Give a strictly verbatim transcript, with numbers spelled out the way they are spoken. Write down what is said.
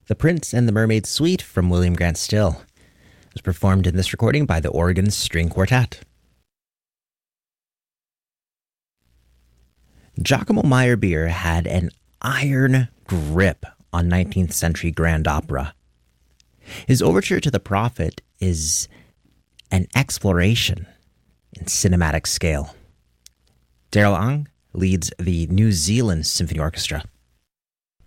The Prince and the Mermaid Suite from William Grant Still. It was performed in this recording by the Oregon String Quartet. Giacomo Meyerbeer had an iron grip on nineteenth century grand opera. His overture to The Prophet is an exploration in cinematic scale. Daryl Ong leads the New Zealand Symphony Orchestra.